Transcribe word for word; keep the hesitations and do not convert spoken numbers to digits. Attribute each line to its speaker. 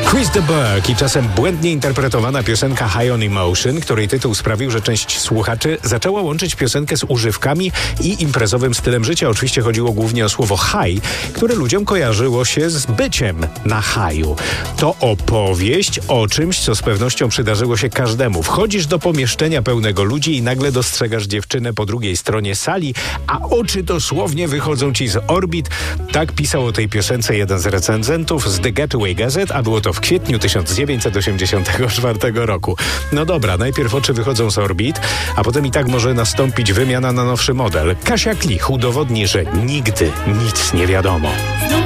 Speaker 1: Chris de Burgh i czasem błędnie interpretowana piosenka High on Emotion, której tytuł sprawił, że część słuchaczy zaczęła łączyć piosenkę z używkami i imprezowym stylem życia. Oczywiście chodziło głównie o słowo high, które ludziom kojarzyło się z byciem na haju. To opowieść o czymś, co z pewnością przydarzyło się każdemu. Wchodzisz do pomieszczenia pełnego ludzi i nagle dostrzegasz dziewczynę po drugiej stronie sali, a oczy dosłownie wychodzą ci z orbit. Tak pisał o tej piosence jeden z recenzentów z The Getaway Gazette, a było to w kwietniu tysiąc dziewięćset osiemdziesiątego czwartego roku. No dobra, najpierw oczy wychodzą z orbit, a potem i tak może nastąpić wymiana na nowszy model. Kasia Klich udowodni, że nigdy nic nie wiadomo.